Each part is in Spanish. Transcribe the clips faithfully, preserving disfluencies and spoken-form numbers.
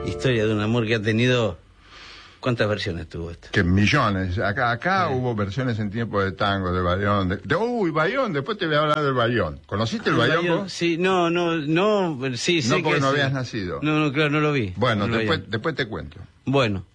Historia de un amor que ha tenido... ¿Cuántas versiones tuvo esto? Que millones. Acá acá sí. Hubo versiones en tiempo de tango, de Bayón. De, de, uy, Bayón, después te voy a hablar del Bayón. ¿Conociste el, el Bayón, Bayón vos? Sí, no, no, no, sí, sé No, porque que no sí. habías nacido. No, no, claro, no lo vi. Bueno, no después, después te cuento. Bueno,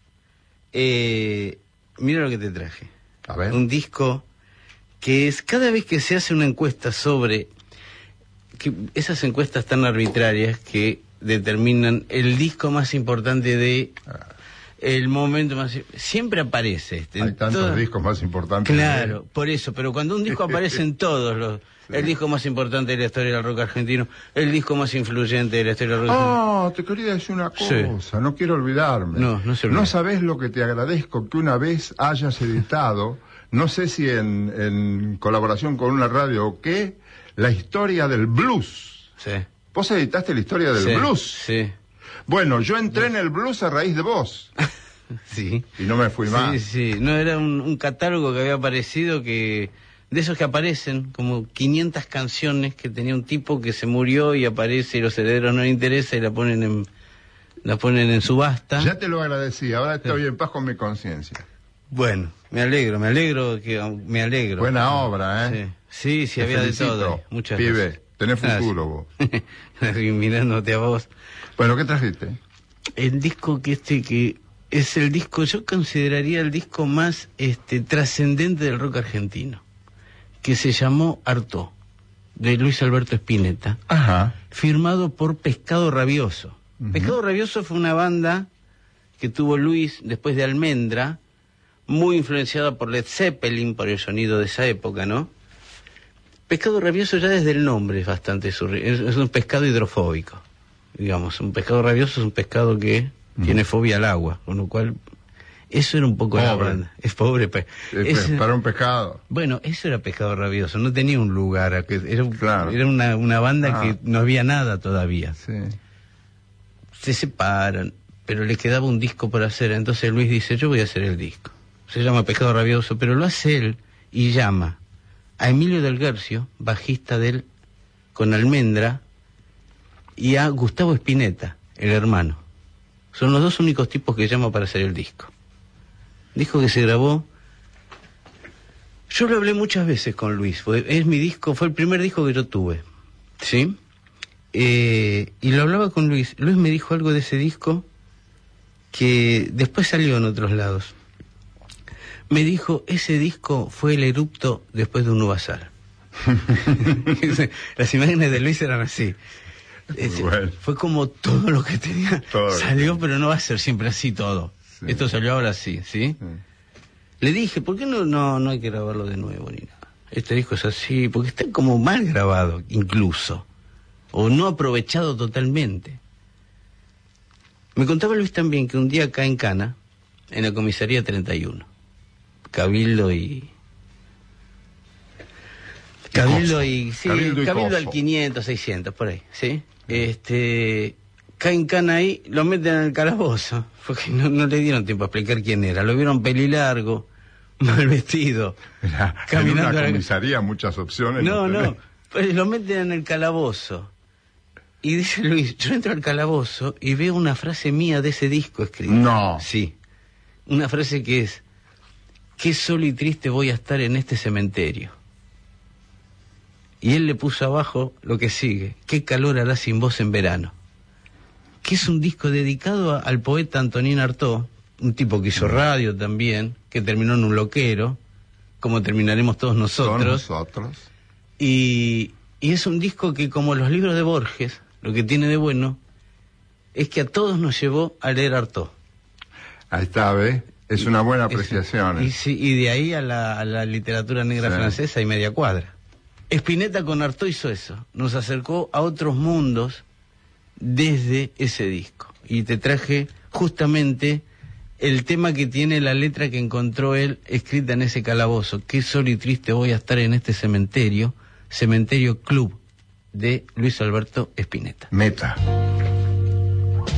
eh, mira lo que te traje. A ver. Un disco que es, cada vez que se hace una encuesta sobre, que esas encuestas tan arbitrarias que determinan el disco más importante de... Ah. El momento más... Siempre aparece este. Hay tantos todo... discos más importantes. Claro, de... por eso. Pero cuando un disco aparece en todos los... Sí. El disco más importante de la historia del rock argentino, el disco más influyente de la historia del rock argentino. Ah, te quería decir una cosa, sí. No quiero olvidarme. No, no se olvida. No sabés lo que te agradezco que una vez hayas editado, no sé si en, en colaboración con una radio o qué, la historia del blues. Sí. ¿Vos editaste la historia del sí, blues? Sí. Bueno, yo entré en el blues a raíz de vos. Sí. Y no me fui sí, más. Sí, sí. No, era un, un catálogo que había aparecido que... De esos que aparecen, como quinientas canciones que tenía un tipo que se murió y aparece y los herederos no le interesa y la ponen en... La ponen en subasta. Ya te lo agradecí, ahora estoy sí. en paz con mi conciencia. Bueno, me alegro, me alegro, que me alegro. Buena obra, ¿eh? Sí, sí, sí había felicito, de todo. Muchas pibe, gracias. Tenés futuro gracias. Vos. Mirándote a vos. Bueno, ¿qué trajiste? El disco que este que es el disco, yo consideraría el disco más este trascendente del rock argentino, que se llamó Artaud, de Luis Alberto Spinetta. Ajá. Firmado por Pescado Rabioso. Uh-huh. Pescado Rabioso fue una banda que tuvo Luis después de Almendra, muy influenciada por Led Zeppelin, por el sonido de esa época, ¿no? Pescado Rabioso ya desde el nombre es bastante surreal, es un pescado hidrofóbico. Digamos, un pescado rabioso es un pescado que mm. tiene fobia al agua, con lo cual eso era un poco pobre. La banda. Es pobre, pe es, para un pescado. Bueno, eso era Pescado Rabioso, no tenía un lugar, era, claro. era una, una banda ah. que no había nada todavía. Sí. Se separan, pero le quedaba un disco por hacer, entonces Luis dice, yo voy a hacer el disco. Se llama Pescado Rabioso, pero lo hace él y llama a Emilio del Guercio, bajista de él, con Almendra, y a Gustavo Spinetta, el hermano. Son los dos únicos tipos que llama para hacer el disco. Disco que se grabó... Yo lo hablé muchas veces con Luis, fue, es mi disco, fue el primer disco que yo tuve, ¿sí? Eh, y lo hablaba con Luis. Luis me dijo algo de ese disco que después salió en otros lados. Me dijo, ese disco fue el erupto después de un Uvasar. Las imágenes de Luis eran así. Es, bueno. Fue como todo lo que tenía todo salió, pero no va a ser siempre así todo. Sí. Esto salió ahora sí, ¿sí? Sí. Le dije, ¿por qué no, no, no hay que grabarlo de nuevo ni nada? Este disco es así, porque está como mal grabado, incluso. O no aprovechado totalmente. Me contaba Luis también que un día acá en Cana, en la comisaría treinta y uno, Cabildo y... Cabildo y... Sí, Cabildo, y Cabildo al quinientos, seiscientos, por ahí, ¿sí? Este... Caen Cana ahí, lo meten en el calabozo, porque no, no le dieron tiempo a explicar quién era. Lo vieron pelilargo, mal vestido. Era, caminando en una comisaría la... muchas opciones. No, no, no, pues lo meten en el calabozo. Y dice Luis, yo entro al calabozo y veo una frase mía de ese disco escrita. No. Sí. Una frase que es, qué solo y triste voy a estar en este cementerio. Y él le puso abajo lo que sigue, qué calor hará sin vos en verano. Que es un disco dedicado a, al poeta Antonín Artaud, un tipo que hizo radio también, que terminó en un loquero, como terminaremos todos nosotros. Todos nosotros. Y, y es un disco que, como los libros de Borges, lo que tiene de bueno es que a todos nos llevó a leer Artaud. Ahí está, ¿ves? Es una buena apreciación. Es, y, sí, y de ahí a la, a la literatura negra sí. francesa y media cuadra. Spinetta con Artaud hizo eso, nos acercó a otros mundos desde ese disco. Y te traje justamente el tema que tiene la letra que encontró él escrita en ese calabozo. Qué solo y triste voy a estar en este cementerio, Cementerio Club, de Luis Alberto Spinetta. Meta.